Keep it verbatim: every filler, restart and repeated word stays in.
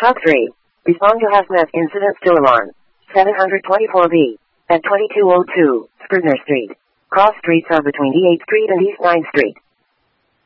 Truck three. Respond to hazmat incident still alarm. seven twenty-four B. At twenty-two oh two, Scribner Street. Cross streets are between E eighth Street and East ninth Street.